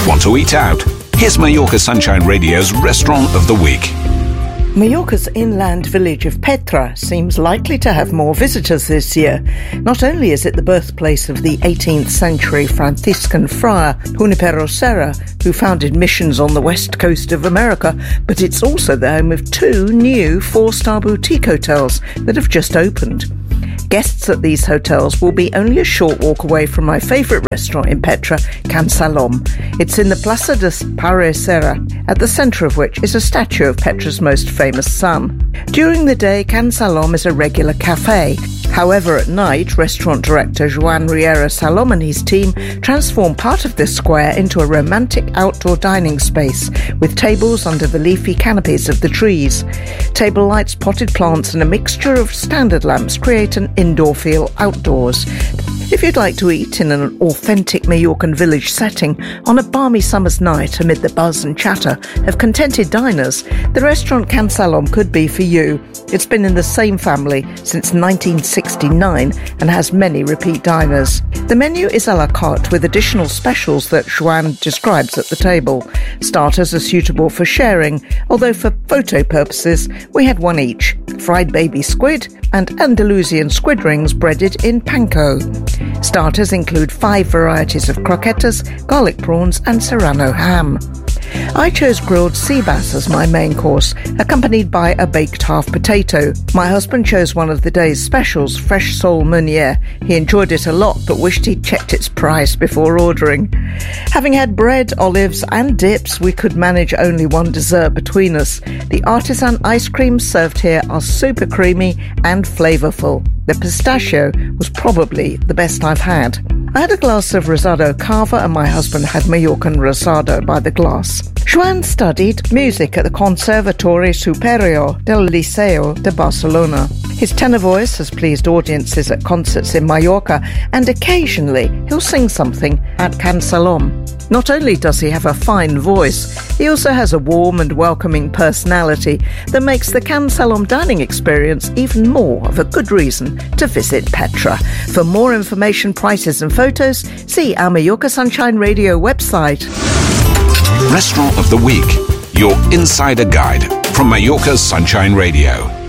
Want to eat out? Here's Mallorca Sunshine Radio's Restaurant of the Week. Mallorca's inland village of Petra seems likely to have more visitors this year. Not only is it the birthplace of the 18th century Franciscan friar Junipero Serra, who founded missions on the west coast of America, but it's also the home of 2 new 4-star boutique hotels that have just opened. Guests at these hotels will be only a short walk away from my favourite restaurant in Petra, Can Salom. It's in the Plaza de Pare Serra, at the centre of which is a statue of Petra's most famous son. During the day, Can Salom is a regular cafe. However, at night, restaurant director Joan Riera Salom and his team transform part of this square into a romantic outdoor dining space with tables under the leafy canopies of the trees. Table lights, potted plants and a mixture of standard lamps create an indoor feel outdoors. If you'd like to eat in an authentic Mallorcan village setting on a balmy summer's night amid the buzz and chatter of contented diners, the restaurant Can Salom could be for you. It's been in the same family since 1969 and has many repeat diners. The menu is a la carte with additional specials that Joan describes at the table. Starters are suitable for sharing, although for photo purposes we had one each: fried baby squid and Andalusian squid rings breaded in panko. Starters include 5 varieties of croquetas, garlic prawns and serrano ham. I chose grilled sea bass as my main course, accompanied by a baked half potato. My husband chose one of the day's specials, fresh sole meunier. He enjoyed it a lot, but wished he'd checked its price before ordering. Having had bread, olives and dips, we could manage only one dessert between us. The artisan ice creams served here are super creamy and flavourful. The pistachio was probably the best I've had. I had a glass of rosado cava and my husband had Mallorcan rosado by the glass. Joan studied music at the Conservatorio Superior del Liceo de Barcelona. His tenor voice has pleased audiences at concerts in Mallorca, and occasionally he'll sing something at Can Salom. Not only does he have a fine voice, he also has a warm and welcoming personality that makes the Can Salom dining experience even more of a good reason to visit Petra. For more information, prices and photos, see our Mallorca Sunshine Radio website. Restaurant of the Week, your insider guide from Mallorca's Sunshine Radio.